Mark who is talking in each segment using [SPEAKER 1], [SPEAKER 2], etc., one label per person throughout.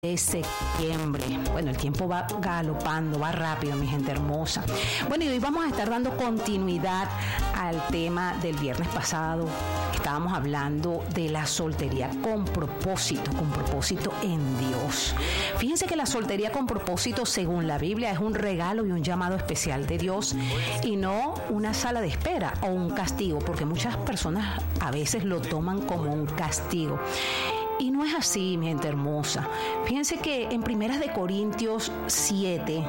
[SPEAKER 1] de septiembre. Bueno, el tiempo va galopando, va rápido, mi gente hermosa. Bueno, y hoy vamos a estar dando continuidad al tema del viernes pasado. Estábamos hablando de la soltería con propósito en Dios. Fíjense que la soltería con propósito, según la Biblia, es un regalo y un llamado especial de Dios y no una sala de espera o un castigo, porque muchas personas a veces lo toman como un castigo. Y no es así, mi gente hermosa. Fíjense que en 1 Corintios 7,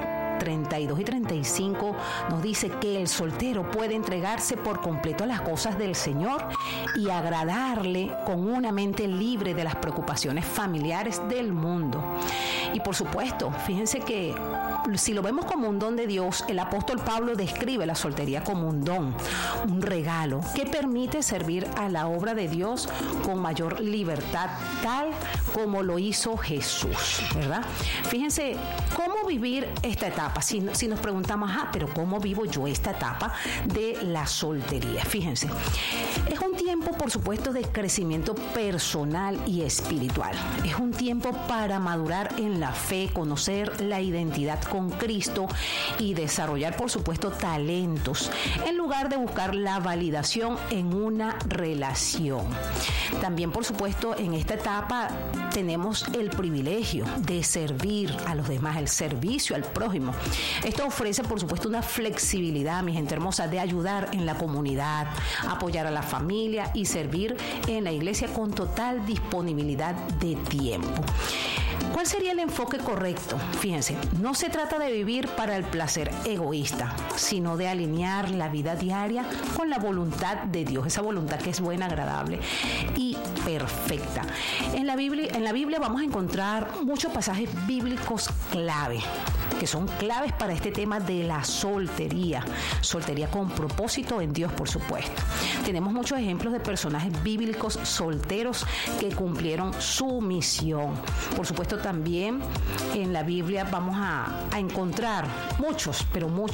[SPEAKER 1] 32 y 35 nos dice que el soltero puede entregarse por completo a las cosas del Señor y agradarle con una mente libre de las preocupaciones familiares del mundo. Y por supuesto, fíjense que si lo vemos como un don de Dios, el apóstol Pablo describe la soltería como un don, un regalo que permite servir a la obra de Dios con mayor libertad, tal como lo hizo Jesús, ¿verdad? Fíjense cómo vivir esta etapa. Si nos preguntamos, pero ¿cómo vivo yo esta etapa de la soltería? Fíjense, es un tiempo, por supuesto, de crecimiento personal y espiritual. Es un tiempo para madurar en la fe, conocer la identidad con Cristo y desarrollar, por supuesto, talentos, en lugar de buscar la validación en una relación. También, por supuesto, en esta etapa tenemos el privilegio de servir a los demás, el servicio al prójimo. Esto ofrece, por supuesto, una flexibilidad, mi gente hermosa, de ayudar en la comunidad, apoyar a la familia y servir en la iglesia con total disponibilidad de tiempo. ¿Cuál sería el enfoque correcto? Fíjense, no se trata de vivir para el placer egoísta, sino de alinear la vida diaria con la voluntad de Dios, esa voluntad que es buena, agradable y perfecta. En la Biblia vamos a encontrar muchos pasajes bíblicos clave, que son claves para este tema de la soltería con propósito en Dios, por supuesto. Tenemos muchos ejemplos de personajes bíblicos solteros que cumplieron su misión. Por supuesto, también en la Biblia vamos a encontrar muchos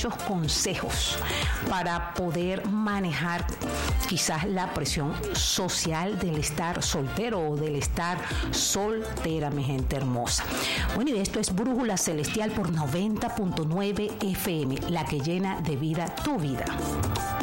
[SPEAKER 1] consejos para poder manejar quizás la presión social del estar soltero o del estar soltera, mi gente hermosa. Bueno, y esto es Brújula Celestial por 90.9 FM, la que llena de vida tu vida.